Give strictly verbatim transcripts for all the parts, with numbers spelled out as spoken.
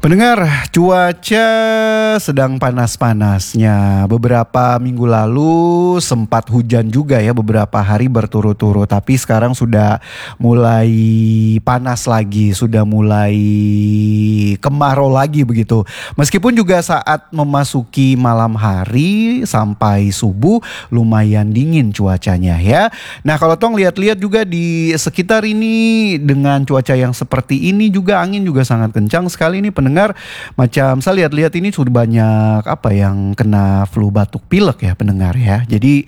Pendengar, cuaca sedang panas-panasnya. Beberapa minggu lalu sempat hujan juga ya, beberapa hari berturut-turut. Tapi sekarang sudah mulai panas lagi, sudah mulai kemarau lagi begitu. Meskipun juga saat memasuki malam hari sampai subuh lumayan dingin cuacanya ya. Nah kalau Tong lihat-lihat juga di sekitar ini dengan cuaca yang seperti ini juga angin juga sangat kencang sekali nih pendengar. Dengar macam saya lihat-lihat ini sudah banyak apa yang kena flu batuk pilek ya pendengar ya. Jadi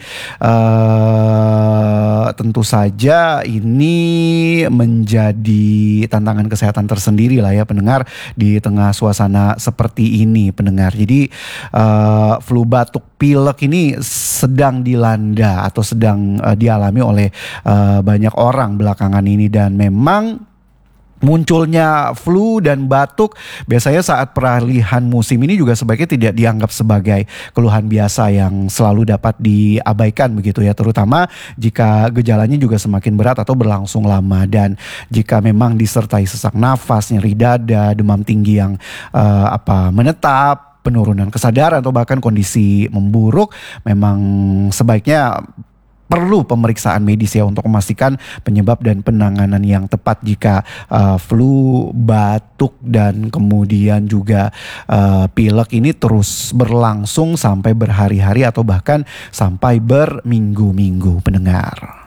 uh, tentu saja ini menjadi tantangan kesehatan tersendiri lah ya pendengar di tengah suasana seperti ini pendengar. Jadi uh, flu batuk pilek ini sedang dilanda atau sedang uh, dialami oleh uh, banyak orang belakangan ini, dan memang munculnya flu dan batuk biasanya saat peralihan musim ini juga sebaiknya tidak dianggap sebagai keluhan biasa yang selalu dapat diabaikan begitu ya, terutama jika gejalanya juga semakin berat atau berlangsung lama, dan jika memang disertai sesak nafas, nyeri dada, demam tinggi yang uh, apa menetap, penurunan kesadaran atau bahkan kondisi memburuk, memang sebaiknya perlu pemeriksaan medis ya untuk memastikan penyebab dan penanganan yang tepat jika uh, flu, batuk dan kemudian juga uh, pilek ini terus berlangsung sampai berhari-hari atau bahkan sampai berminggu-minggu pendengar.